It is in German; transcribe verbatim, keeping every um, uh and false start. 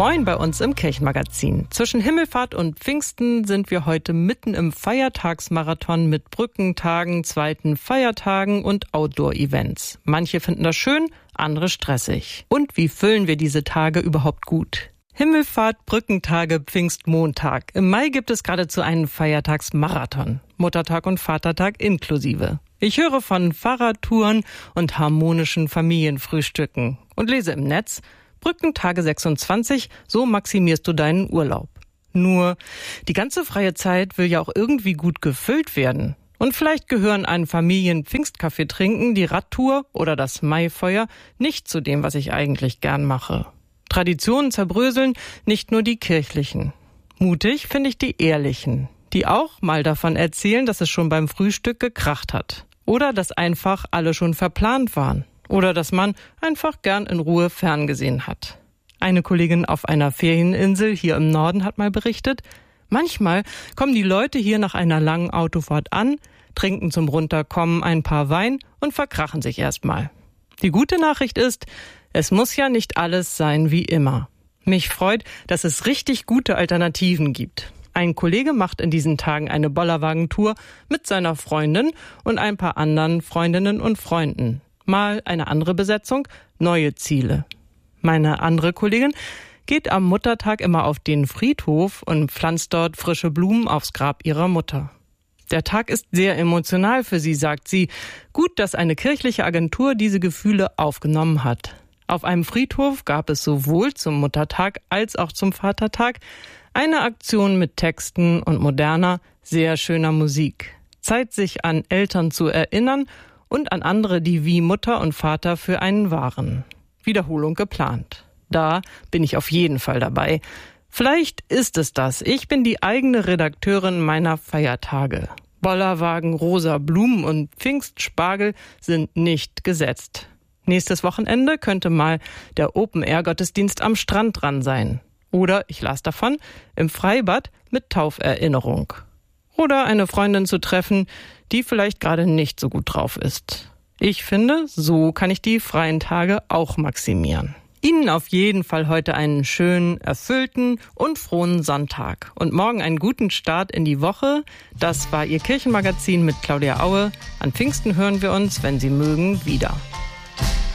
Moin bei uns im Kirchenmagazin. Zwischen Himmelfahrt und Pfingsten sind wir heute mitten im Feiertagsmarathon mit Brückentagen, zweiten Feiertagen und Outdoor-Events. Manche finden das schön, andere stressig. Und wie füllen wir diese Tage überhaupt gut? Himmelfahrt, Brückentage, Pfingstmontag. Im Mai gibt es geradezu einen Feiertagsmarathon. Muttertag und Vatertag inklusive. Ich höre von Fahrradtouren und harmonischen Familienfrühstücken und lese im Netz: Brückentage sechsundzwanzig, so maximierst du deinen Urlaub. Nur, die ganze freie Zeit will ja auch irgendwie gut gefüllt werden. Und vielleicht gehören ein Familien-Pfingstkaffee trinken, die Radtour oder das Maifeuer nicht zu dem, was ich eigentlich gern mache. Traditionen zerbröseln, nicht nur die kirchlichen. Mutig finde ich die ehrlichen, die auch mal davon erzählen, dass es schon beim Frühstück gekracht hat. Oder dass einfach alle schon verplant waren. Oder dass man einfach gern in Ruhe ferngesehen hat. Eine Kollegin auf einer Ferieninsel hier im Norden hat mal berichtet: Manchmal kommen die Leute hier nach einer langen Autofahrt an, trinken zum Runterkommen ein paar Wein und verkrachen sich erstmal. Die gute Nachricht ist, es muss ja nicht alles sein wie immer. Mich freut, dass es richtig gute Alternativen gibt. Ein Kollege macht in diesen Tagen eine Bollerwagentour mit seiner Freundin und ein paar anderen Freundinnen und Freunden. Mal eine andere Besetzung, neue Ziele. Meine andere Kollegin geht am Muttertag immer auf den Friedhof und pflanzt dort frische Blumen aufs Grab ihrer Mutter. Der Tag ist sehr emotional für sie, sagt sie. Gut, dass eine kirchliche Agentur diese Gefühle aufgenommen hat. Auf einem Friedhof gab es sowohl zum Muttertag als auch zum Vatertag eine Aktion mit Texten und moderner, sehr schöner Musik. Zeit, sich an Eltern zu erinnern und an andere, die wie Mutter und Vater für einen waren. Wiederholung geplant. Da bin ich auf jeden Fall dabei. Vielleicht ist es das. Ich bin die eigene Redakteurin meiner Feiertage. Bollerwagen, rosa Blumen und Pfingstspargel sind nicht gesetzt. Nächstes Wochenende könnte mal der Open-Air-Gottesdienst am Strand dran sein. Oder, ich las davon, im Freibad mit Tauferinnerung. Oder eine Freundin zu treffen, die vielleicht gerade nicht so gut drauf ist. Ich finde, so kann ich die freien Tage auch maximieren. Ihnen auf jeden Fall heute einen schönen, erfüllten und frohen Sonntag. Und morgen einen guten Start in die Woche. Das war Ihr Kirchenmagazin mit Claudia Aue. An Pfingsten hören wir uns, wenn Sie mögen, wieder.